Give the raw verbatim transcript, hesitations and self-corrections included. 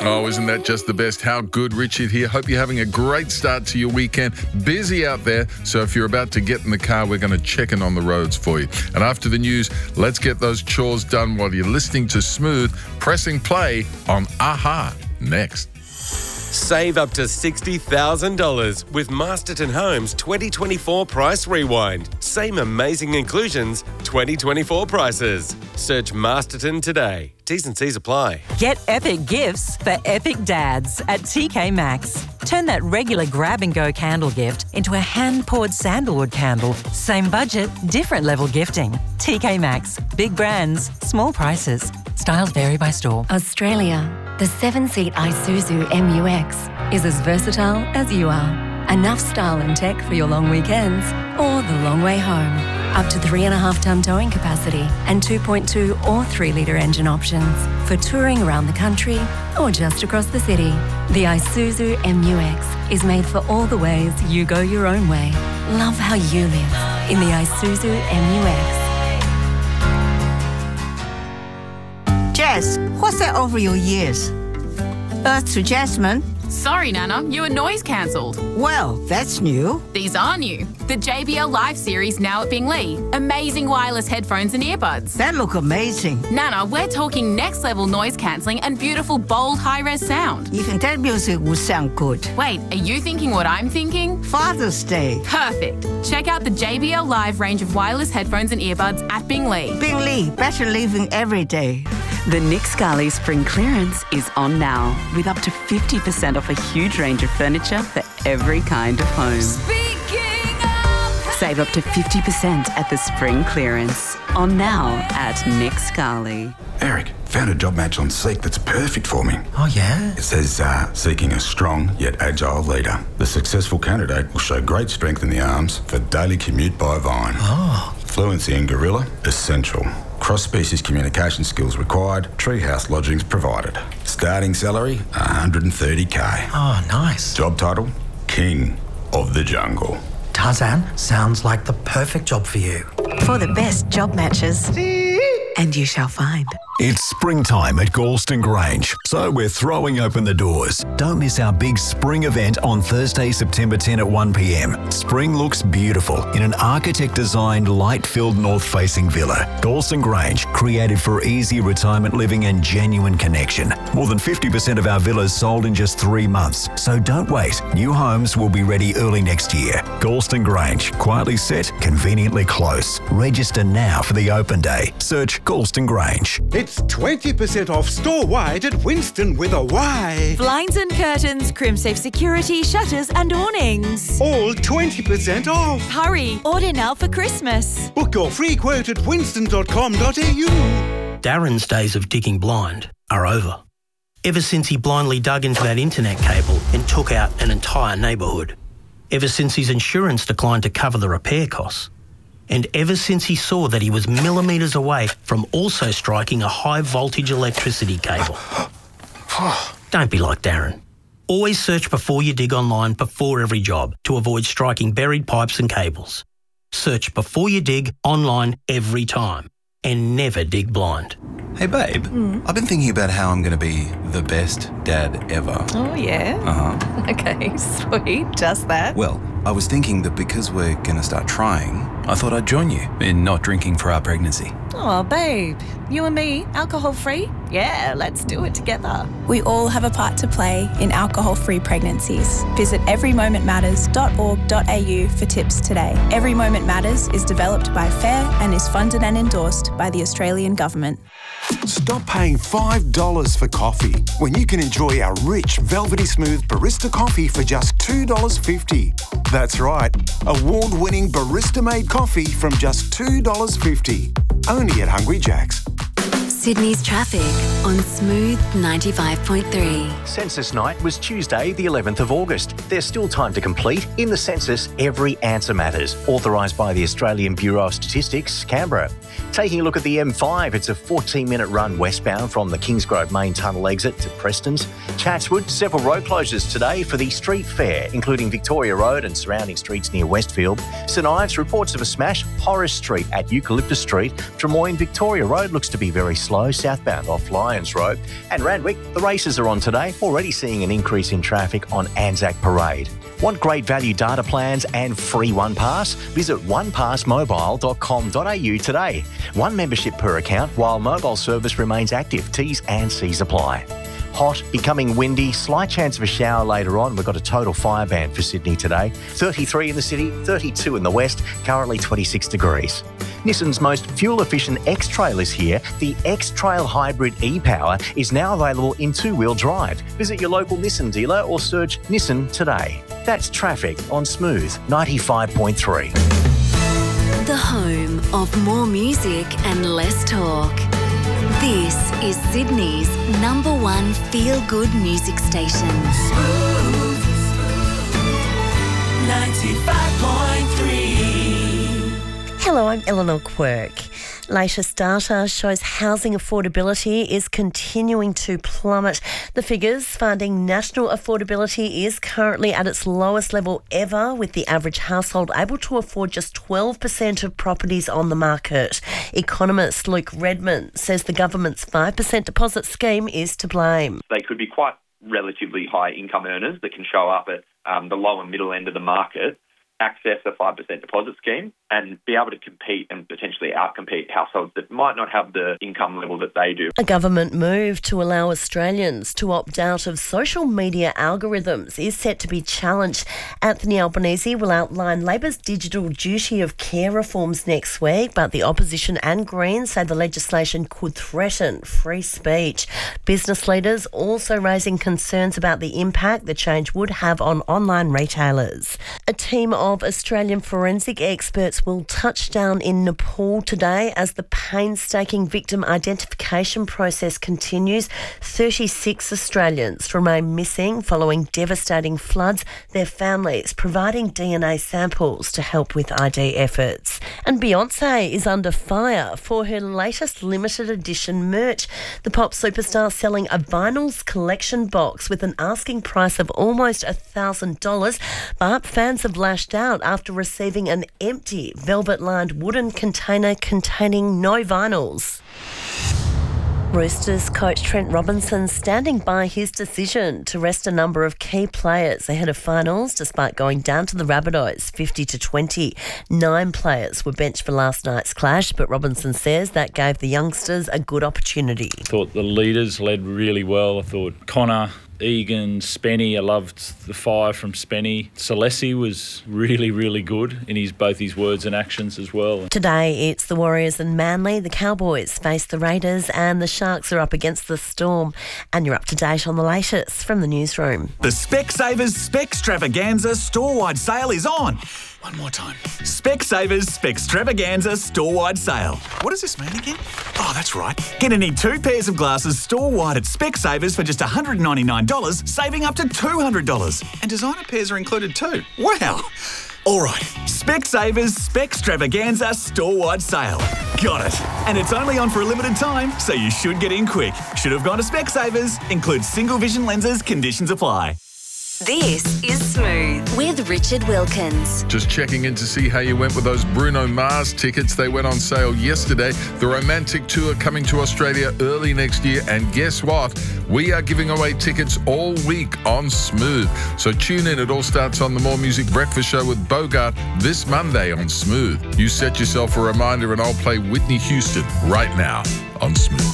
Oh, isn't that just the best? How good, Richard here. Hope you're having a great start to your weekend. Busy out there, so if you're about to get in the car, we're going to check in on the roads for you. And after the news, let's get those chores done while you're listening to Smooth, pressing play on A-ha next. Save up to sixty thousand dollars with Masterton Homes twenty twenty-four Price Rewind. Same amazing inclusions, twenty twenty-four prices. Search Masterton today. T's and C's apply. Get epic gifts for epic dads at T K Maxx. Turn that regular grab-and-go candle gift into a hand-poured sandalwood candle. Same budget, different level gifting. T K Maxx. Big brands, small prices. Styles vary by store. Australia. The seven-seat Isuzu M U X is as versatile as you are. Enough style and tech for your long weekends or the long way home. Up to three and a half tonne towing capacity and two point two or three litre engine options for touring around the country or just across the city. The Isuzu M U X is made for all the ways you go your own way. Love how you live in the Isuzu M U X. Jess, what's that over your ears? Earth to Jasmine? Sorry, Nana, your noise cancelled. Well, that's new. These are new. The J B L Live series now at Bingley. Amazing wireless headphones and earbuds. That look amazing. Nana, we're talking next level noise cancelling and beautiful, bold, high-res sound. Even that music would sound good. Wait, are you thinking what I'm thinking? Father's Day. Perfect. Check out the J B L Live range of wireless headphones and earbuds at Bingley. Bingley, better living every day. The Nick Scali Spring Clearance is on now, with up to fifty percent off a huge range of furniture for every kind of home. Save up to fifty percent at the Spring Clearance. On now at Nick Scali. Eric, found a job match on Seek that's perfect for me. Oh, yeah? It says, uh, seeking a strong yet agile leader. The successful candidate will show great strength in the arms for daily commute by Vine. Oh. Fluency in Gorilla, essential. Cross-species communication skills required. Treehouse lodgings provided. Starting salary, one hundred thirty K. Oh, nice. Job title, King of the Jungle. Tarzan, sounds like the perfect job for you. For the best job matches, and you shall find. It's springtime at Galston Grange, so we're throwing open the doors. Don't miss our big spring event on Thursday, September tenth at one p m. Spring looks beautiful in an architect-designed, light-filled north-facing villa. Galston Grange, created for easy retirement living and genuine connection. More than fifty percent of our villas sold in just three months, so don't wait. New homes will be ready early next year. Galston Grange, quietly set, conveniently close. Register now for the open day. Search Galston Grange. It's twenty percent off store-wide at Winston with a Y. Blinds and curtains, Crimsafe security, shutters and awnings. All twenty percent off. Hurry, order now for Christmas. Book your free quote at winston dot com dot a u. Darren's days of digging blind are over. Ever since he blindly dug into that internet cable and took out an entire neighbourhood. Ever since his insurance declined to cover the repair costs. And ever since he saw that he was millimetres away from also striking a high-voltage electricity cable. Don't be like Darren. Always search before you dig online before every job to avoid striking buried pipes and cables. Search before you dig online every time. And never dig blind. Hey, babe. Mm. I've been thinking about how I'm going to be the best dad ever. Oh, yeah? Uh-huh. Okay, sweet. Just that. Well, I was thinking that because we're going to start trying, I thought I'd join you in not drinking for our pregnancy. Oh, babe. You and me, alcohol-free? Yeah, let's do it together. We all have a part to play in alcohol-free pregnancies. Visit every moment matters dot org dot a u for tips today. Every Moment Matters is developed by FAIR and is funded and endorsed by the Australian Government. Stop paying five dollars for coffee when you can enjoy our rich, velvety smooth barista coffee for just two dollars fifty. That's right, award-winning barista-made coffee from just two dollars fifty. Only at Hungry Jack's. Sydney's traffic on Smooth ninety-five point three. Census night was Tuesday, the eleventh of August. There's still time to complete. In the census, every answer matters. Authorised by the Australian Bureau of Statistics, Canberra. Taking a look at the M five, it's a fourteen minute run westbound from the Kingsgrove main tunnel exit to Preston's. Chatswood, several road closures today for the street fair, including Victoria Road and surrounding streets near Westfield. St Ives, reports of a smash. Horace Street at Eucalyptus Street. Drummoyne, Victoria Road looks to be very slow. slow southbound off Lyons Road. And Randwick, the races are on today, already seeing an increase in traffic on Anzac Parade. Want great value data plans and free One Pass? Visit one pass mobile dot com dot a u today. One membership per account while mobile service remains active. T's and C's apply. Hot, becoming windy, slight chance of a shower later on. We've got a total fire ban for Sydney today. thirty-three in the city, thirty-two in the west, currently twenty-six degrees. Nissan's most fuel-efficient X-Trail is here. The X-Trail Hybrid e-Power is now available in two-wheel drive. Visit your local Nissan dealer or search Nissan today. That's traffic on Smooth ninety-five point three. The home of more music and less talk. This is Sydney's number one feel-good music station. Smooth ninety-five point three. Hello, I'm Eleanor Quirk. Latest data shows housing affordability is continuing to plummet. The figures finding national affordability is currently at its lowest level ever, with the average household able to afford just twelve percent of properties on the market. Economist Luke Redmond says the government's five percent deposit scheme is to blame. They could be quite relatively high income earners that can show up at um, the low and middle end of the market, access a five percent deposit scheme and be able to compete and potentially outcompete households that might not have the income level that they do. A government move to allow Australians to opt out of social media algorithms is set to be challenged. Anthony Albanese will outline Labor's digital duty of care reforms next week, but the opposition and Greens say the legislation could threaten free speech. Business leaders also raising concerns about the impact the change would have on online retailers. A team of Australian forensic experts will touch down in Nepal today as the painstaking victim identification process continues. thirty-six Australians remain missing following devastating floods, their families providing D N A samples to help with I D efforts. And Beyoncé is under fire for her latest limited edition merch. The pop superstar selling a vinyls collection box with an asking price of almost one thousand dollars, but fans have lashed out after receiving an empty velvet-lined wooden container containing no vinyls. Roosters coach Trent Robinson standing by his decision to rest a number of key players ahead of finals despite going down to the Rabbitohs fifty to twenty. Nine players were benched for last night's clash, but Robinson says that gave the youngsters a good opportunity. I thought the leaders led really well. I thought Connor, Egan, Spenny, I loved the fire from Spenny. Salesi was really, really good in his both his words and actions as well. Today it's the Warriors and Manly. The Cowboys face the Raiders and the Sharks are up against the Storm. And you're up to date on the latest from the newsroom. The Specsavers Specstravaganza store-wide sale is on. One more time. Specsavers Specstravaganza store-wide sale. What does this mean again? Oh, that's right. Get any two pairs of glasses store-wide at Specsavers for just one hundred ninety-nine dollars, saving up to two hundred dollars. And designer pairs are included too. Wow. All right. Specsavers Specstravaganza store-wide sale. Got it. And it's only on for a limited time, so you should get in quick. Should have gone to Specsavers. Includes single vision lenses. Conditions apply. This is Smooth with Richard Wilkins. Just checking in to see how you went with those Bruno Mars tickets. They went on sale yesterday. The Romantic Tour coming to Australia early next year. And guess what? We are giving away tickets all week on Smooth. So tune in. It all starts on the More Music Breakfast Show with Bogart this Monday on Smooth. You set yourself a reminder and I'll play Whitney Houston right now on Smooth.